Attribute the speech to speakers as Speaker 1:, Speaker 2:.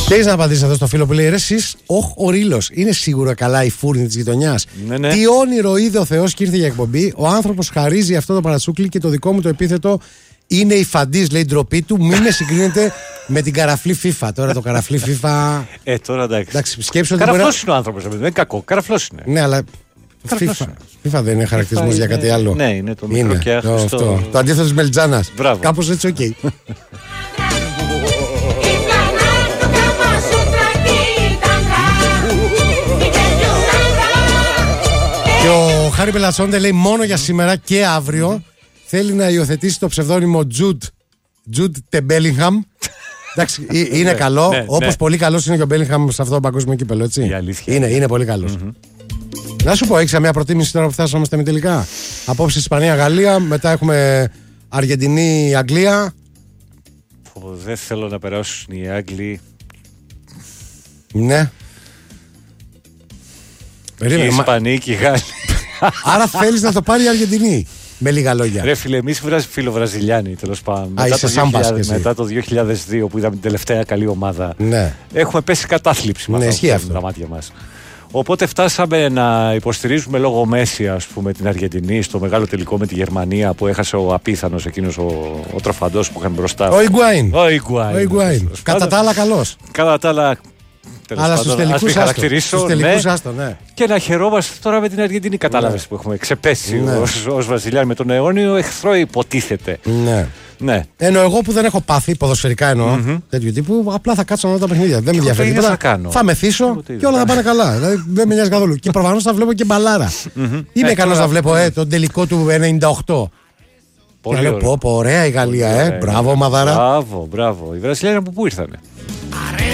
Speaker 1: Και έχεις να απαντήσεις εδώ στο φίλο που λέει: ρε, εσείς, ο Ρήλος, είναι σίγουρα καλά η φούρνη της γειτονιάς?
Speaker 2: Ναι.
Speaker 1: Τι όνειρο είδε ο Θεός και ήρθε για εκπομπή. Ο άνθρωπος χαρίζει αυτό το παρατσούκλι και το δικό μου το επίθετο είναι η φαντής, λέει, ντροπή του. Μην με συγκρίνετε με την καραφλή FIFA. Τώρα το καραφλή FIFA.
Speaker 2: Τώρα εντάξει.
Speaker 1: Σκέψου ότι.
Speaker 2: Καραφλός είναι ο άνθρωπος, δεν είναι κακό. Καραφλός είναι.
Speaker 1: Ναι, αλλά. FIFA δεν είναι χαρακτηρισμός για κάτι άλλο.
Speaker 2: Ναι, είναι το μικρό και άχρηστο.
Speaker 1: Το αντίθετο της Μελιτζάνας.
Speaker 2: Μπράβο.
Speaker 1: Κάπως έτσι, οκ. Και ο Χάρη Πελατσόντε λέει μόνο για σήμερα και αύριο θέλει να υιοθετήσει το ψευδόνυμο Τζουντ Τεμπέλιγχαμ. Εντάξει, είναι καλό, όπως πολύ καλός είναι και ο Μπέλιγχαμ σε αυτό το παγκόσμιο κύπελο, έτσι.
Speaker 2: Η αλήθεια.
Speaker 1: Είναι πολύ καλός. Να σου πω, έχεις μια προτίμηση τώρα που φτάσαμε στα τελικά? Απόψε Ισπανία-Γαλλία, μετά έχουμε Αργεντινή-Αγγλία.
Speaker 2: Δεν θέλω να περάσουν οι Άγγλοι.
Speaker 1: Ναι.
Speaker 2: Και οι Ισπανοί και οι Γάλλοι.
Speaker 1: Άρα θέλεις να το πάρει η Αργεντινή, με λίγα λόγια.
Speaker 2: Ρε φίλε, εμείς φιλοβραζιλιάνοι, τέλος πάντων. Μετά το 2002 που είδαμε την τελευταία καλή ομάδα,
Speaker 1: ναι,
Speaker 2: έχουμε πέσει κατάθλιψη με τα μάτια μας. Οπότε φτάσαμε να υποστηρίζουμε λόγω Μέση, ας πούμε, την Αργεντινή στο μεγάλο τελικό με τη Γερμανία που έχασε ο απίθανος εκείνος ο τροφαντός που είχαν μπροστά.
Speaker 1: Ο Ιγκουάιν. Κατά τα άλλα καλός.
Speaker 2: Κατά τα άλλα.
Speaker 1: Αλλά στους τελικούς άστο, ναι.
Speaker 2: Και να χαιρόμαστε τώρα με την Αργεντινή. Κατάλαβες που έχουμε ξεπέσει ως Βραζιλιάνοι με τον αιώνιο εχθρό, υποτίθεται. Ναι.
Speaker 1: Ενώ εγώ που δεν έχω πάθει, ποδοσφαιρικά εννοώ, τέτοιου τύπου, απλά θα κάτσω να δω τα παιχνίδια. Δεν με ενδιαφέρει τίποτα. Θα μεθύσω και όλα θα πάνε καλά. Δηλαδή δεν με νοιάζει καθόλου. Και προφανώς θα βλέπω και μπαλάρα. Είμαι ικανός να βλέπω τον τελικό του 98.
Speaker 2: Πολύ
Speaker 1: ωραία η Γαλλία, μπράβο, μαδάρα.
Speaker 2: Μπράβο. Οι Βραζιλιάνοι από πού ήρθανε?